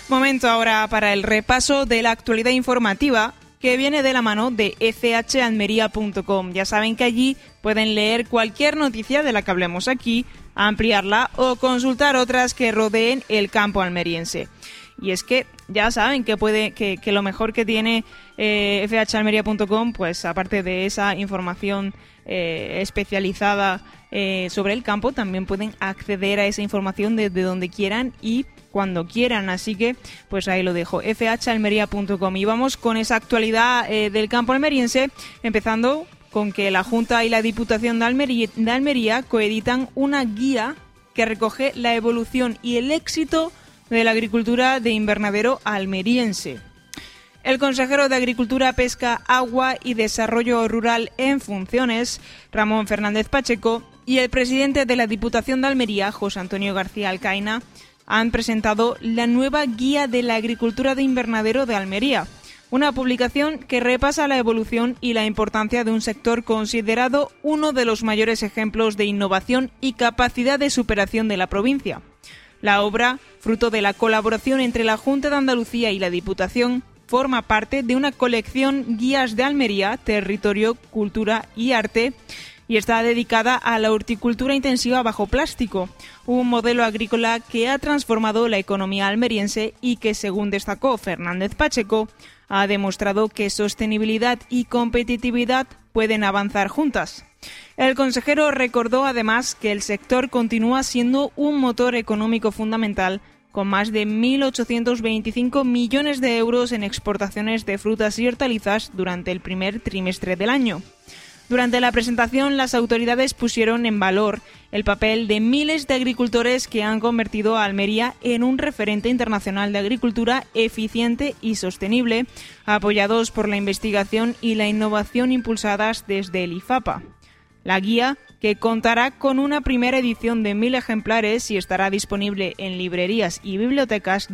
Momento ahora para el repaso de la actualidad informativa que viene de la mano de fhalmería.com. Ya saben que allí pueden leer cualquier noticia de la que hablemos aquí, ampliarla o consultar otras que rodeen el campo almeriense. Y es que ya saben que lo mejor que tiene fhalmería.com, pues aparte de esa información especializada sobre el campo, también pueden acceder a esa información desde donde quieran y cuando quieran, así que pues ahí lo dejo, fhalmería.com. Y vamos con esa actualidad del campo almeriense, empezando con que la Junta y la Diputación de Almería coeditan una guía que recoge la evolución y el éxito de la agricultura de invernadero almeriense. El consejero de Agricultura, Pesca, Agua y Desarrollo Rural en funciones, Ramón Fernández Pacheco, y el presidente de la Diputación de Almería, José Antonio García Alcaina, han presentado la nueva Guía de la Agricultura de Invernadero de Almería, una publicación que repasa la evolución y la importancia de un sector considerado uno de los mayores ejemplos de innovación y capacidad de superación de la provincia. La obra, fruto de la colaboración entre la Junta de Andalucía y la Diputación, forma parte de una colección Guías de Almería, Territorio, Cultura y Arte, y está dedicada a la horticultura intensiva bajo plástico, un modelo agrícola que ha transformado la economía almeriense y que, según destacó Fernández Pacheco, ha demostrado que sostenibilidad y competitividad pueden avanzar juntas. El consejero recordó además que el sector continúa siendo un motor económico fundamental, con más de 1.825 millones de euros en exportaciones de frutas y hortalizas durante el primer trimestre del año. Durante la presentación, las autoridades pusieron en valor el papel de miles de agricultores que han convertido a Almería en un referente internacional de agricultura eficiente y sostenible, apoyados por la investigación y la innovación impulsadas desde el IFAPA. La guía, que contará con una primera edición de 1.000 ejemplares y estará disponible en librerías y bibliotecas